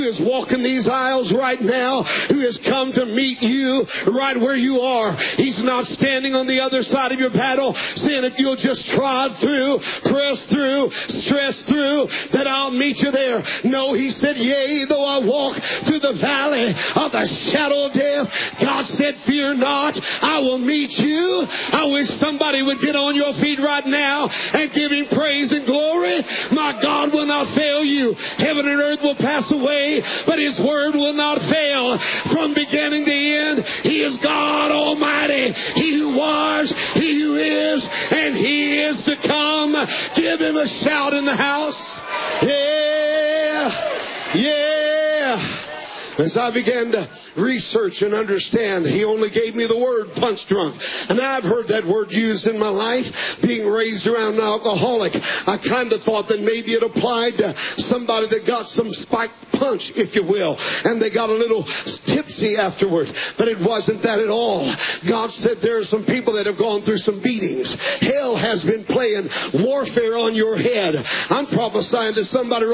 Who is walking these aisles right now, who has come to meet you right where you are. He's not standing on the other side of your battle saying, if you'll just trod through, press through, stress through, that I'll meet you there. No, he said, yea, though I walk through the valley of the shadow of death, God said, fear not, I will meet you. I wish somebody would get on your feet right now and give him praise and glory. My God will not fail you. Heaven and earth will pass away, but his word will not fail. From beginning to end, he is God Almighty. He who was, he who is, and he is to come. Give him a shout in the house. Yeah, yeah. As I began to research and understand, he only gave me the word punch drunk. And I've heard that word used in my life, being raised around an alcoholic. I kind of thought that maybe it applied to somebody that got some spiked punch, if you will, and they got a little tipsy afterward. But it wasn't that at all. God said there are some people that have gone through some beatings. Hell has been playing warfare on your head. I'm prophesying to somebody right